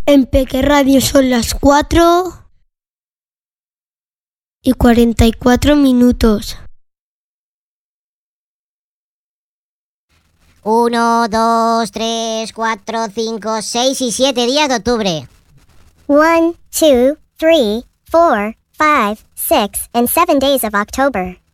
En Peque Radio son las 4:44. 1, 2, 3, 4, 5, 6 y 7 días de octubre. 1, 2, 3, 4, 5, 6, and 7 days of October.